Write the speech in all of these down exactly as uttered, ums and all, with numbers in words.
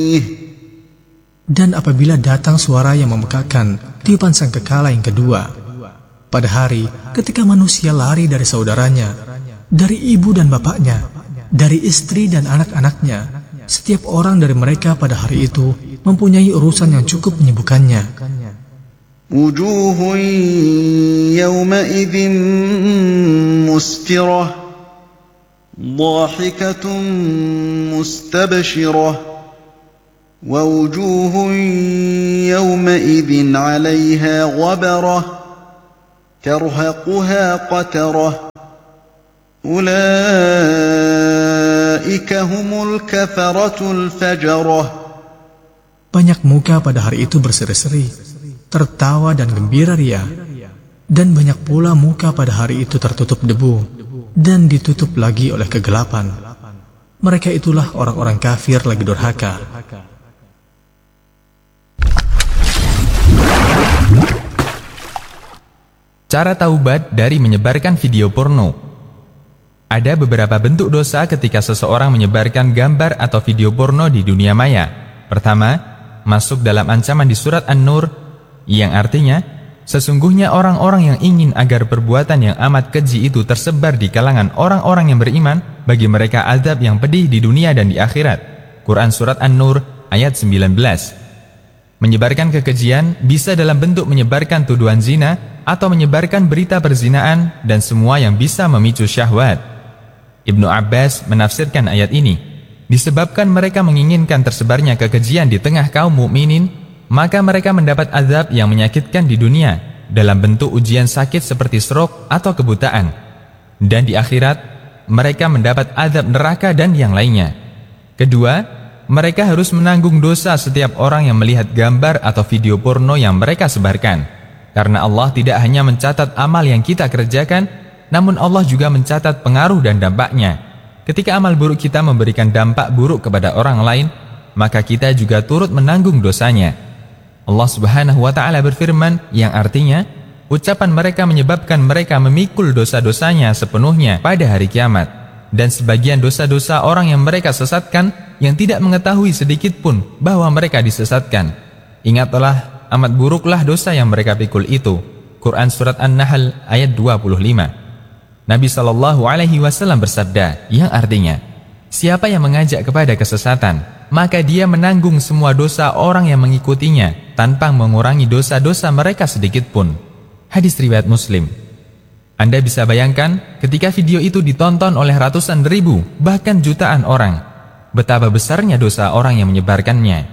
Dan apabila datang suara yang memekakkan tiupan sangkakala yang kedua, pada hari ketika manusia lari dari saudaranya, dari ibu dan bapaknya, dari istri dan anak-anaknya, setiap orang dari mereka pada hari itu mempunyai urusan yang cukup menyibukkannya. Wujuhun yawma'idhin musfirah, dhahikatun mustabshirah, wa wujuhun yawma'idhin 'alayha ghabarah, tarhaquha qatarah, ulaika humul kafaratul fajarah. Banyak muka pada hari itu berseri-seri, tertawa dan gembira ria, dan banyak pula muka pada hari itu tertutup debu dan ditutup lagi oleh kegelapan. Mereka itulah orang-orang kafir lagi durhaka. Cara taubat dari menyebarkan video porno. Ada beberapa bentuk dosa ketika seseorang menyebarkan gambar atau video porno di dunia maya. Pertama, masuk dalam ancaman di surat An-Nur, yang artinya, sesungguhnya orang-orang yang ingin agar perbuatan yang amat keji itu tersebar di kalangan orang-orang yang beriman, bagi mereka azab yang pedih di dunia dan di akhirat. Quran Surat An-Nur ayat sembilan belas. Menyebarkan kekejian bisa dalam bentuk menyebarkan tuduhan zina atau menyebarkan berita perzinaan dan semua yang bisa memicu syahwat. Ibnu Abbas menafsirkan ayat ini, disebabkan mereka menginginkan tersebarnya kekejian di tengah kaum mukminin, maka mereka mendapat azab yang menyakitkan di dunia dalam bentuk ujian sakit seperti stroke atau kebutaan, dan di akhirat mereka mendapat azab neraka dan yang lainnya. Kedua, mereka harus menanggung dosa setiap orang yang melihat gambar atau video porno yang mereka sebarkan, karena Allah tidak hanya mencatat amal yang kita kerjakan, namun Allah juga mencatat pengaruh dan dampaknya. Ketika amal buruk kita memberikan dampak buruk kepada orang lain, maka kita juga turut menanggung dosanya. Allah Subhanahu wa Ta'ala berfirman, yang artinya, ucapan mereka menyebabkan mereka memikul dosa-dosanya sepenuhnya pada hari kiamat. Dan sebagian dosa-dosa orang yang mereka sesatkan, yang tidak mengetahui sedikit pun bahwa mereka disesatkan. Ingatlah, amat buruklah dosa yang mereka pikul itu. Quran Surat An-Nahl ayat dua puluh lima. Nabi Shallallahu Alaihi Wasallam bersabda, yang artinya, siapa yang mengajak kepada kesesatan, maka dia menanggung semua dosa orang yang mengikutinya tanpa mengurangi dosa-dosa mereka sedikit pun. Hadis riwayat Muslim. Anda bisa bayangkan ketika video itu ditonton oleh ratusan ribu, bahkan jutaan orang, betapa besarnya dosa orang yang menyebarkannya.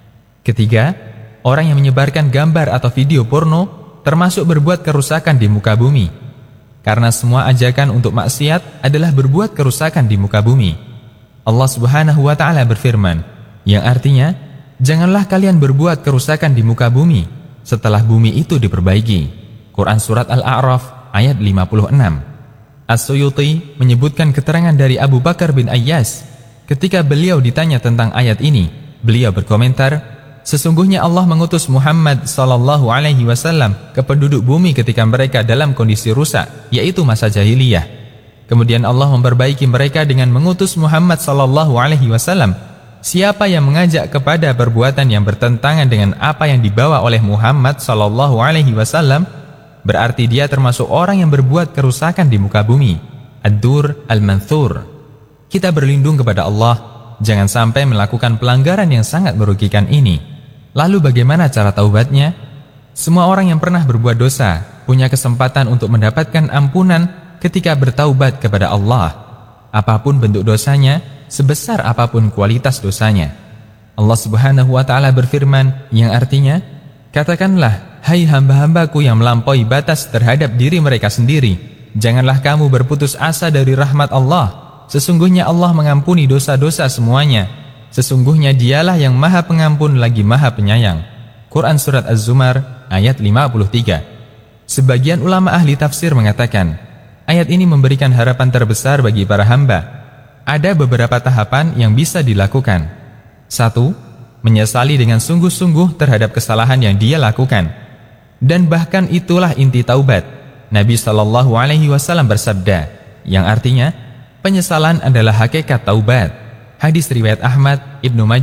Ketiga, orang yang menyebarkan gambar atau video porno termasuk berbuat kerusakan di muka bumi. Karena semua ajakan untuk maksiat adalah berbuat kerusakan di muka bumi. Allah Subhanahu wa Ta'ala berfirman, yang artinya, janganlah kalian berbuat kerusakan di muka bumi setelah bumi itu diperbaiki. Quran Surat Al-A'raf ayat lima puluh enam. As-Suyuti menyebutkan keterangan dari Abu Bakar bin Ayyas. Ketika beliau ditanya tentang ayat ini, beliau berkomentar, sesungguhnya Allah mengutus Muhammad sallallahu alaihi wasallam ke penduduk bumi ketika mereka dalam kondisi rusak, yaitu masa jahiliyah. Kemudian Allah memperbaiki mereka dengan mengutus Muhammad sallallahu alaihi wasallam. Siapa yang mengajak kepada perbuatan yang bertentangan dengan apa yang dibawa oleh Muhammad sallallahu alaihi wasallam, berarti dia termasuk orang yang berbuat kerusakan di muka bumi. Ad-Dur Al-Manthur. Kita berlindung kepada Allah, jangan sampai melakukan pelanggaran yang sangat merugikan ini. Lalu bagaimana cara taubatnya? Semua orang yang pernah berbuat dosa punya kesempatan untuk mendapatkan ampunan ketika bertaubat kepada Allah. Apapun bentuk dosanya, sebesar apapun kualitas dosanya. Allah Subhanahu wa Ta'ala berfirman, yang artinya, katakanlah, hai hamba-hambaku yang melampaui batas terhadap diri mereka sendiri, janganlah kamu berputus asa dari rahmat Allah. Sesungguhnya Allah mengampuni dosa-dosa semuanya. Sesungguhnya dialah yang maha pengampun lagi maha penyayang. Quran Surat Az-Zumar ayat lima puluh tiga. Sebagian ulama ahli tafsir mengatakan, ayat ini memberikan harapan terbesar bagi para hamba. Ada beberapa tahapan yang bisa dilakukan. Satu, menyesali dengan sungguh-sungguh terhadap kesalahan yang dia lakukan. Dan bahkan itulah inti taubat. Nabi Shallallahu Alaihi Wasallam bersabda, yang artinya, penyesalan adalah hakikat taubat. Hadis riwayat Ahmad, Ibnu Majah,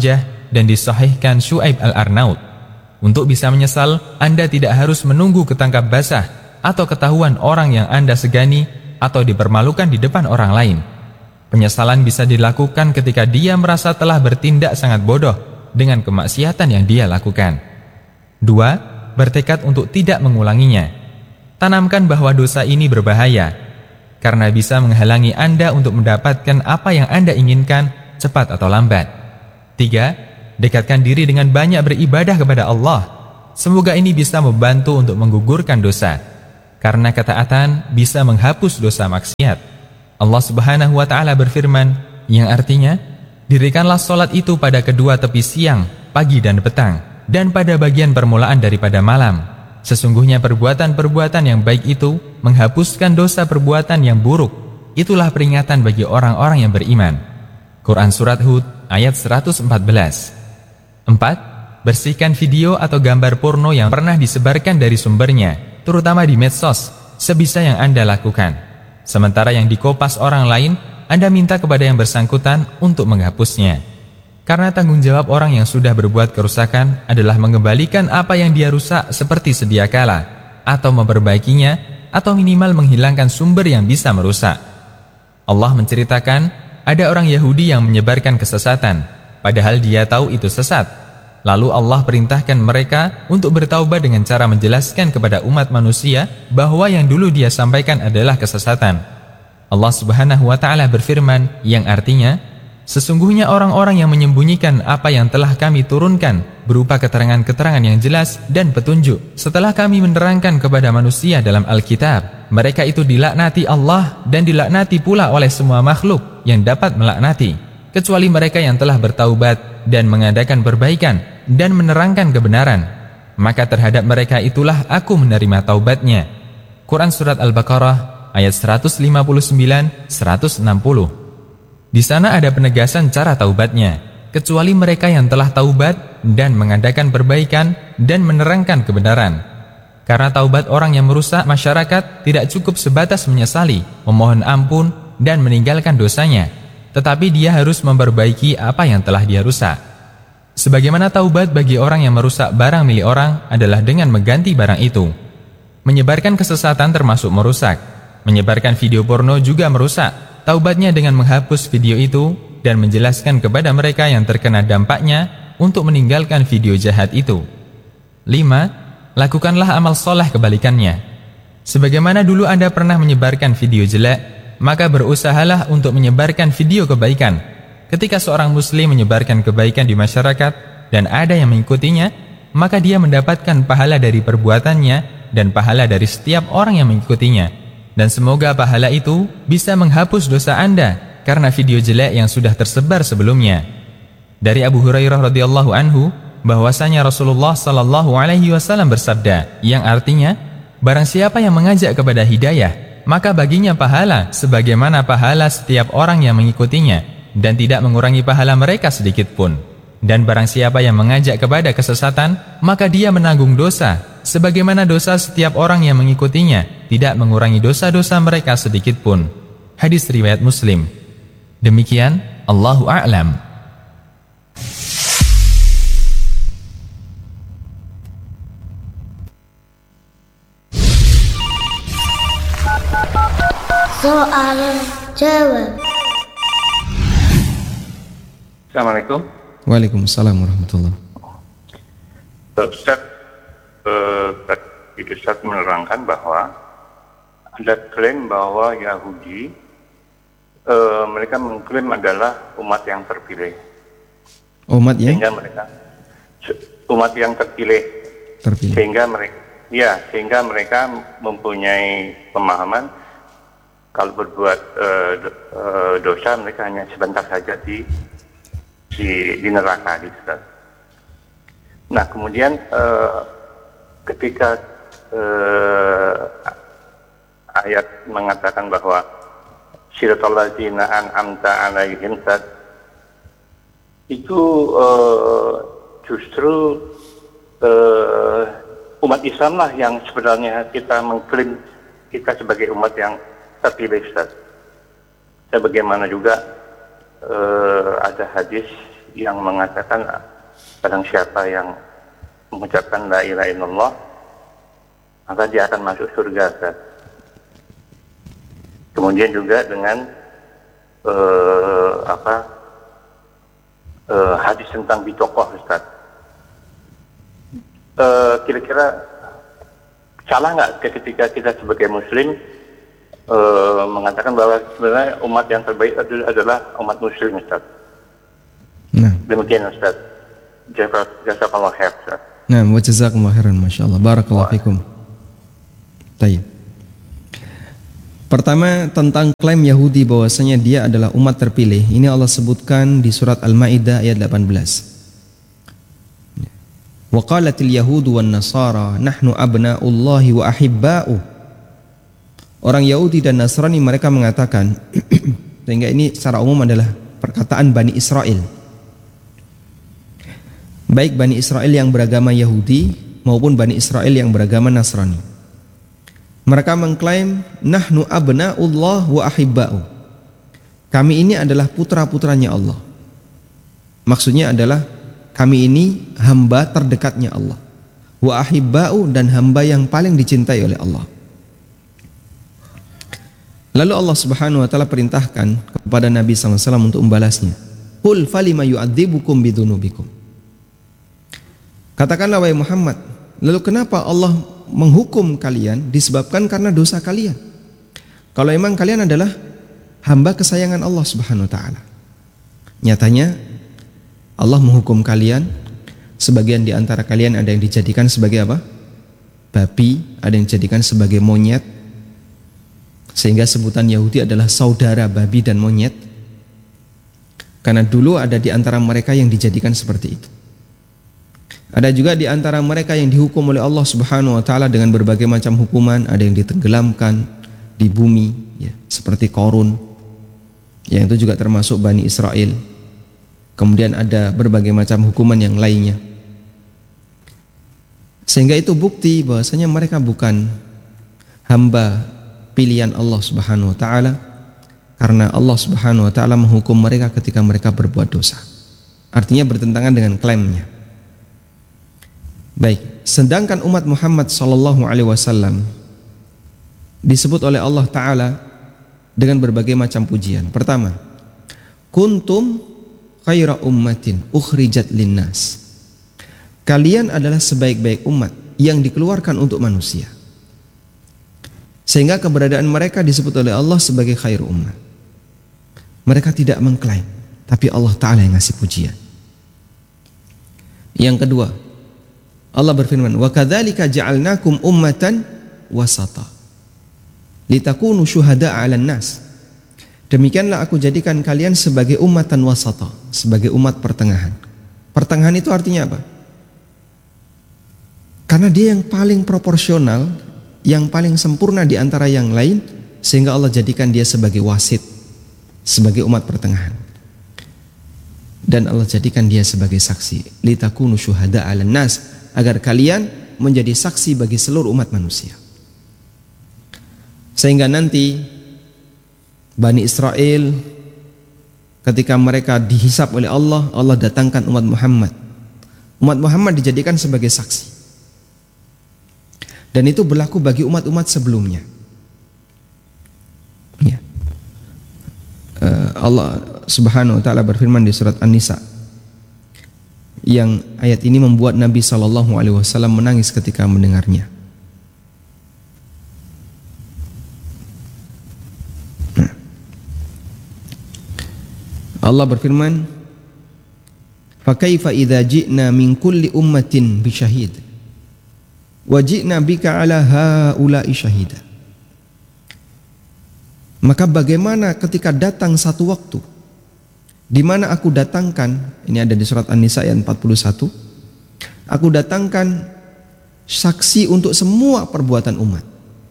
dan disahihkan Syuaib Al-Arnaud. Untuk bisa menyesal, Anda tidak harus menunggu ketangkap basah atau ketahuan orang yang Anda segani atau dipermalukan di depan orang lain. Penyesalan bisa dilakukan ketika dia merasa telah bertindak sangat bodoh dengan kemaksiatan yang dia lakukan. Dua, bertekad untuk tidak mengulanginya. Tanamkan bahwa dosa ini berbahaya, karena bisa menghalangi Anda untuk mendapatkan apa yang Anda inginkan cepat atau lambat. Tiga, dekatkan diri dengan banyak beribadah kepada Allah. Semoga ini bisa membantu untuk menggugurkan dosa, karena ketaatan bisa menghapus dosa maksiat. Allah Subhanahu wa Ta'ala berfirman, yang artinya, dirikanlah solat itu pada kedua tepi siang, pagi dan petang, dan pada bagian permulaan daripada malam. Sesungguhnya perbuatan-perbuatan yang baik itu menghapuskan dosa perbuatan yang buruk. Itulah peringatan bagi orang-orang yang beriman. Quran Surat Hud ayat seratus empat belas. Empat, bersihkan video atau gambar porno yang pernah disebarkan dari sumbernya, terutama di medsos, sebisa yang Anda lakukan. Sementara yang dikopas orang lain, Anda minta kepada yang bersangkutan untuk menghapusnya. Karena tanggung jawab orang yang sudah berbuat kerusakan adalah mengembalikan apa yang dia rusak seperti sedia kala, atau memperbaikinya, atau minimal menghilangkan sumber yang bisa merusak. Allah menceritakan, ada orang Yahudi yang menyebarkan kesesatan, padahal dia tahu itu sesat. Lalu Allah perintahkan mereka untuk bertaubat dengan cara menjelaskan kepada umat manusia bahwa yang dulu dia sampaikan adalah kesesatan. Allah Subhanahu wa Ta'ala berfirman, yang artinya, sesungguhnya orang-orang yang menyembunyikan apa yang telah kami turunkan berupa keterangan-keterangan yang jelas dan petunjuk setelah kami menerangkan kepada manusia dalam Alkitab, mereka itu dilaknati Allah dan dilaknati pula oleh semua makhluk yang dapat melaknati, kecuali mereka yang telah bertaubat dan mengadakan perbaikan dan menerangkan kebenaran, maka terhadap mereka itulah aku menerima taubatnya. Quran Surat Al-Baqarah ayat seratus lima puluh sembilan sampai seratus enam puluh. Di sana ada penegasan cara taubatnya, kecuali mereka yang telah taubat dan mengadakan perbaikan dan menerangkan kebenaran. Karena taubat orang yang merusak masyarakat tidak cukup sebatas menyesali, memohon ampun dan meninggalkan dosanya, tetapi dia harus memperbaiki apa yang telah dia rusak. Sebagaimana taubat bagi orang yang merusak barang milik orang adalah dengan mengganti barang itu. Menyebarkan kesesatan termasuk merusak. Menyebarkan video porno juga merusak. Taubatnya dengan menghapus video itu dan menjelaskan kepada mereka yang terkena dampaknya untuk meninggalkan video jahat itu. Lima, lakukanlah amal soleh kebalikannya. Sebagaimana dulu Anda pernah menyebarkan video jelek, maka berusahalah untuk menyebarkan video kebaikan. Ketika seorang muslim menyebarkan kebaikan di masyarakat dan ada yang mengikutinya, maka dia mendapatkan pahala dari perbuatannya dan pahala dari setiap orang yang mengikutinya. Dan semoga pahala itu bisa menghapus dosa Anda karena video jelek yang sudah tersebar sebelumnya. Dari Abu Hurairah radhiyallahu anhu bahwasanya Rasulullah sallallahu alaihi wasallam bersabda, yang artinya, barang siapa yang mengajak kepada hidayah, maka baginya pahala sebagaimana pahala setiap orang yang mengikutinya, dan tidak mengurangi pahala mereka sedikit pun. Dan barang siapa yang mengajak kepada kesesatan, maka dia menanggung dosa sebagaimana dosa setiap orang yang mengikutinya, tidak mengurangi dosa-dosa mereka sedikit pun. Hadis riwayat Muslim. Demikian, Allahu a'lam. Soal jawab. Assalamualaikum. Waalaikumsalam warahmatullahi wabarakatuh. Ustaz, eh, tadi Ustaz menerangkan bahwa ada klaim bahwa Yahudi eh, mereka mengklaim adalah umat yang terpilih. Umat yang Sehingga mereka umat yang terpilih. terpilih. Sehingga mereka ya, sehingga mereka mempunyai pemahaman kalau berbuat eh, do- eh, dosa mereka hanya sebentar saja di di, di neraka di Ustaz. Nah kemudian eh, ketika eh, ayat mengatakan bahwa siratal ladzina an'amta alaihim, Ustaz, itu eh, justru eh, umat Islam lah yang sebenarnya kita mengklaim kita sebagai umat yang terpilih, Ustaz. Sebagaimana juga Uh, ada hadis yang mengatakan barang siapa yang mengucapkan la ilaha illallah maka dia akan masuk surga, Ustaz. Kemudian juga dengan uh, apa uh, hadis tentang bitokoh, Ustaz. Uh, kira-kira salah nggak ketika kita sebagai Muslim uh, mengatakan bahwa sebenarnya umat yang terbaik adalah umat Muslim, Ustaz? Nah, demikian, Ustaz. Jazakallah khair, Ustaz. nah, wa jazakumullah khairan, masyaallah, barakallahu fikum. Baik. Pertama, tentang klaim Yahudi bahwasanya dia adalah umat terpilih. Ini Allah sebutkan di surat Al-Maidah ayat delapan belas. Wa qalatil yahudu wan nasara nahnu abna'ullahi wa ahibba'u. Orang Yahudi dan Nasrani mereka mengatakan, sehingga ini secara umum adalah perkataan Bani Israel. Baik Bani Israel yang beragama Yahudi maupun Bani Israel yang beragama Nasrani. Mereka mengklaim nahnu abna'ullah wa ahibba'u. Kami ini adalah putra-putranya Allah. Maksudnya adalah kami ini hamba terdekatnya Allah. Wa ahibba'u, dan hamba yang paling dicintai oleh Allah. Lalu Allah Subhanahu wa taala perintahkan kepada Nabi sallallahu alaihi wasallam untuk membalasnya. Qul falima yu'adzibukum bidunubikum. Katakanlah wahai Muhammad, lalu kenapa Allah menghukum kalian disebabkan karena dosa kalian? Kalau memang kalian adalah hamba kesayangan Allah Subhanahu wa taala. Nyatanya Allah menghukum kalian, sebagian di antara kalian ada yang dijadikan sebagai apa? Babi, ada yang dijadikan sebagai monyet. Sehingga sebutan Yahudi adalah saudara babi dan monyet. Karena dulu ada di antara mereka yang dijadikan seperti itu. Ada juga di antara mereka yang dihukum oleh Allah Subhanahu wa taala dengan berbagai macam hukuman, ada yang ditenggelamkan di bumi ya, seperti Qarun. Yang itu juga termasuk Bani Israel. Kemudian ada berbagai macam hukuman yang lainnya. Sehingga itu bukti bahwasanya mereka bukan hamba pilihan Allah Subhanahu wa taala, karena Allah Subhanahu wa taala menghukum mereka ketika mereka berbuat dosa. Artinya bertentangan dengan klaimnya. Baik, sedangkan umat Muhammad sallallahu alaihi wasallam disebut oleh Allah taala dengan berbagai macam pujian. Pertama, kuntum khaira ummatin ukhrijat linnas. Kalian adalah sebaik-baik umat yang dikeluarkan untuk manusia. Sehingga keberadaan mereka disebut oleh Allah sebagai khair ummah. Mereka tidak mengklaim, tapi Allah taala yang ngasih pujian. Yang kedua, Allah berfirman, wa kadzalika ja'alnakum ummatan wasata litakunu syuhada'a 'alan nas. Demikianlah aku jadikan kalian sebagai ummatan wasata, sebagai umat pertengahan. Pertengahan itu artinya apa? Karena dia yang paling proporsional, yang paling sempurna di antara yang lain, sehingga Allah jadikan dia sebagai wasit, sebagai umat pertengahan. Dan Allah jadikan dia sebagai saksi, litakunu syuhada'a 'alan nas, agar kalian menjadi saksi bagi seluruh umat manusia. Sehingga nanti Bani Israel ketika mereka dihisab oleh Allah, Allah datangkan umat Muhammad. Umat Muhammad dijadikan sebagai saksi. Dan itu berlaku bagi umat-umat sebelumnya. Ya. Allah Subhanahu wa taala berfirman di surat An-Nisa, yang ayat ini membuat Nabi shallallahu alaihi wasallam menangis ketika mendengarnya. Allah berfirman, "Fakaifa idza ji'na min kulli ummatin bisyahid wa ji'na bika 'ala haula'i syahida." Maka bagaimana ketika datang satu waktu di mana aku datangkan, ini ada di surat An-Nisa ayat empat puluh satu, aku datangkan saksi untuk semua perbuatan umat.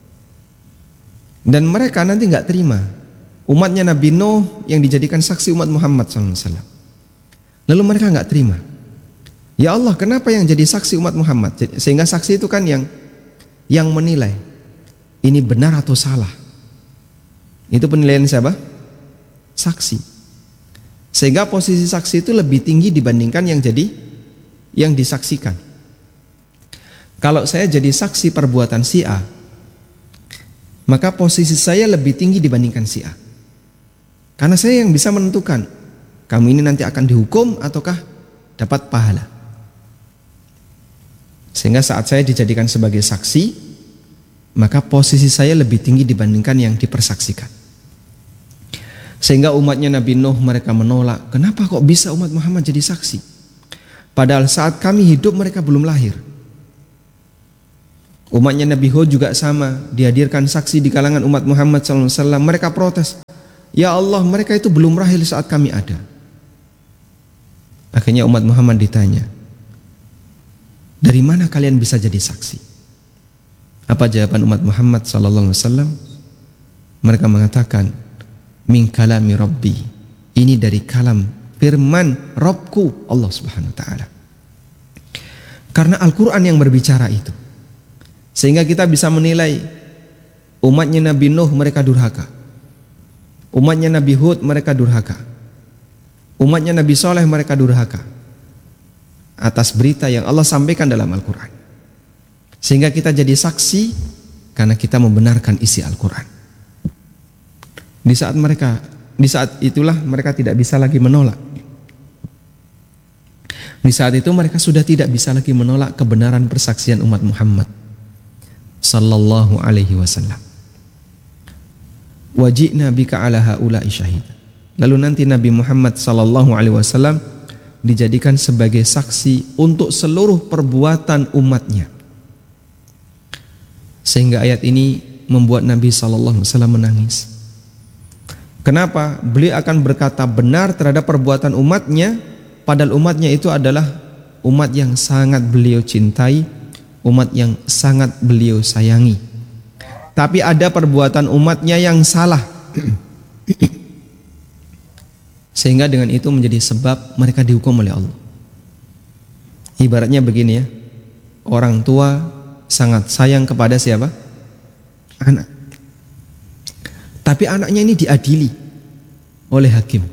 Dan mereka nanti nggak terima. Umatnya Nabi Nuh yang dijadikan saksi umat Muhammad shallallahu alaihi wasallam. Lalu mereka nggak terima. Ya Allah, kenapa yang jadi saksi umat Muhammad? Sehingga saksi itu kan yang yang menilai ini benar atau salah. Itu penilaian siapa? Saksi. Sehingga posisi saksi itu lebih tinggi dibandingkan yang jadi yang disaksikan. Kalau saya jadi saksi perbuatan si A, maka posisi saya lebih tinggi dibandingkan si A. Karena saya yang bisa menentukan, kamu ini nanti akan dihukum ataukah dapat pahala. Sehingga saat saya dijadikan sebagai saksi, maka posisi saya lebih tinggi dibandingkan yang dipersaksikan. Sehingga umatnya Nabi Nuh mereka menolak, kenapa kok bisa umat Muhammad jadi saksi? Padahal saat kami hidup mereka belum lahir. Umatnya Nabi Hud juga sama, dihadirkan saksi di kalangan umat Muhammad shallallahu alaihi wasallam. Mereka protes, ya Allah, mereka itu belum lahir saat kami ada. Akhirnya umat Muhammad ditanya, dari mana kalian bisa jadi saksi? Apa jawaban umat Muhammad shallallahu alaihi wasallam? Mereka mengatakan, min kalami Rabbi, ini dari kalam firman Rabbku Allah Subhanahu wa taala. Karena Al-Qur'an yang berbicara itu. Sehingga kita bisa menilai umatnya Nabi Nuh mereka durhaka, umatnya Nabi Hud mereka durhaka, umatnya Nabi Soleh mereka durhaka atas berita yang Allah sampaikan dalam Al-Quran. Sehingga kita jadi saksi karena kita membenarkan isi Al-Quran. Di saat mereka, di saat itulah mereka tidak bisa lagi menolak. Di saat itu mereka sudah tidak bisa lagi menolak kebenaran persaksian umat Muhammad sallallahu alaihi wasallam. Wajibna bika ala haula'i syahid. Lalu nanti Nabi Muhammad sallallahu alaihi wasallam dijadikan sebagai saksi untuk seluruh perbuatan umatnya. Sehingga ayat ini membuat Nabi sallallahu alaihi wasallam menangis. Kenapa? Beliau akan berkata benar terhadap perbuatan umatnya, padahal umatnya itu adalah umat yang sangat beliau cintai, umat yang sangat beliau sayangi. Tapi ada perbuatan umatnya yang salah, sehingga dengan itu menjadi sebab mereka dihukum oleh Allah. Ibaratnya begini ya, orang tua sangat sayang kepada siapa? Anak. Tapi anaknya ini diadili oleh hakim.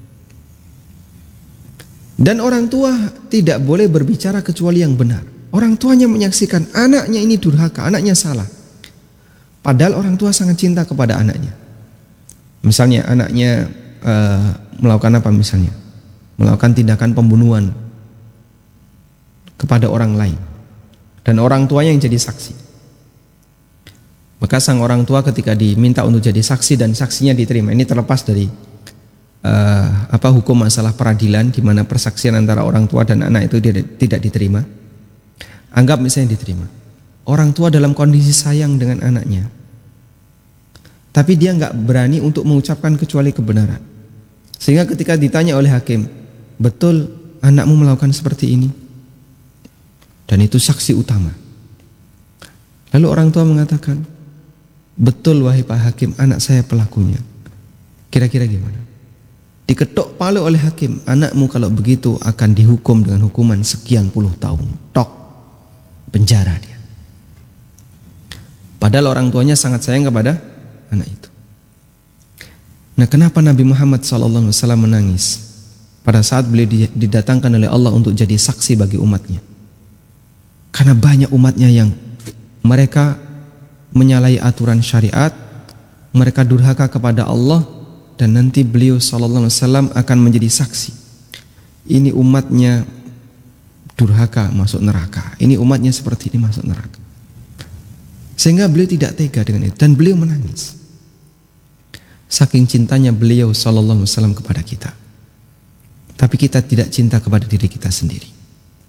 Dan orang tua tidak boleh berbicara kecuali yang benar. Orang tuanya menyaksikan anaknya ini durhaka, anaknya salah. Padahal orang tua sangat cinta kepada anaknya. Misalnya anaknya uh, melakukan apa misalnya? Melakukan tindakan pembunuhan kepada orang lain. Dan orang tuanya yang jadi saksi. Maka sang orang tua ketika diminta untuk jadi saksi dan saksinya diterima. Ini terlepas dari uh, apa hukum masalah peradilan di mana persaksian antara orang tua dan anak itu tidak diterima. Anggap misalnya diterima. Orang tua dalam kondisi sayang dengan anaknya, tapi dia nggak berani untuk mengucapkan kecuali kebenaran. Sehingga ketika ditanya oleh hakim, betul anakmu melakukan seperti ini? Dan itu saksi utama. Lalu orang tua mengatakan, betul wahai Pak Hakim, anak saya pelakunya. Kira-kira gimana? Diketok palu oleh hakim, anakmu kalau begitu akan dihukum dengan hukuman sekian puluh tahun. Tok, penjara dia. Padahal orang tuanya sangat sayang kepada anak itu. Nah, kenapa Nabi Muhammad shallallahu alaihi wasallam menangis pada saat beliau didatangkan oleh Allah untuk jadi saksi bagi umatnya? Karena banyak umatnya yang mereka menyalahi aturan syariat, mereka durhaka kepada Allah, dan nanti beliau sallallahu alaihi wasallam akan menjadi saksi. Ini umatnya durhaka masuk neraka, ini umatnya seperti ini masuk neraka. Sehingga beliau tidak tega dengan itu dan beliau menangis. Saking cintanya beliau sallallahu alaihi wasallam kepada kita. Tapi kita tidak cinta kepada diri kita sendiri.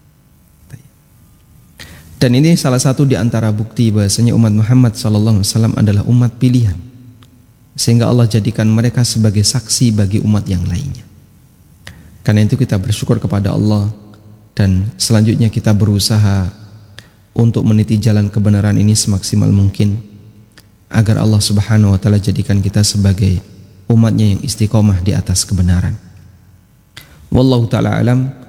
Dan ini salah satu di antara bukti bahasanya umat Muhammad sallallahu alaihi wasallam adalah umat pilihan. Sehingga Allah jadikan mereka sebagai saksi bagi umat yang lainnya. Karena itu kita bersyukur kepada Allah dan selanjutnya kita berusaha untuk meniti jalan kebenaran ini semaksimal mungkin agar Allah Subhanahu wa taala jadikan kita sebagai umatnya yang istiqomah di atas kebenaran. Wallahu taala alam.